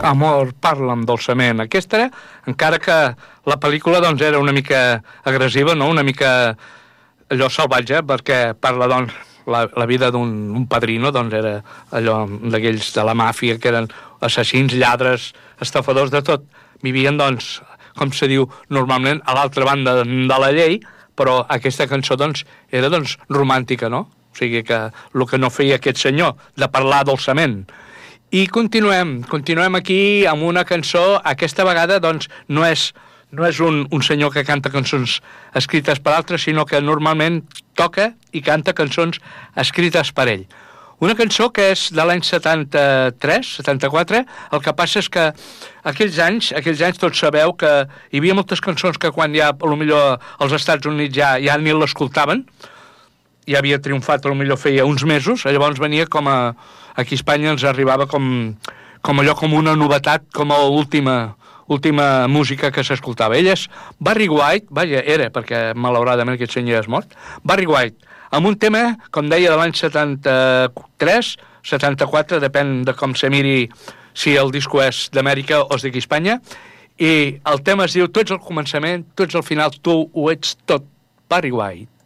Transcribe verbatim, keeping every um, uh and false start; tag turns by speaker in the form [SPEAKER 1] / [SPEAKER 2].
[SPEAKER 1] Amor, parla'm dolçament. Aquesta era, encara que la pel·lícula doncs, era una mica agressiva, no? Una mica allò salvatge, perquè parla doncs, la, la vida d'un padrino, doncs era allò d'aquells de la màfia que eren assassins, lladres, estafadors, de tot. Vivien, doncs, com se diu normalment, a l'altra banda de la llei, però aquesta cançó doncs, era doncs, romàntica, no? O sigui que el que no feia aquest senyor, de parlar dolçament. I continuem, continuem aquí amb una cançó, aquesta vegada doncs no és, no és un, un senyor que canta cançons escrites per altres, sinó que normalment toca i canta cançons escrites per ell. Una cançó que és de l'any setanta-tres, setanta-quatre, el que passa és que aquells anys, aquells anys tots sabeu que hi havia moltes cançons que quan ja, potser als Estats Units ja, ja ni l'escoltaven, ja havia triomfat, potser feia uns mesos, llavors venia com a... Aquí a Espanya ens arribava com, com allò, com una novetat, com a última, última música que s'escoltava. Ell és Barry White, vaja, era, perquè malauradament aquest senyor és mort, Barry White, amb un tema, com deia, de l'any setanta-tres, setanta-quatre, depèn de com se miri si el disco és d'Amèrica o és d'aquí a Espanya, i el tema es diu Tu ets el començament, tu ets el final, tu ho ets tot, Barry White.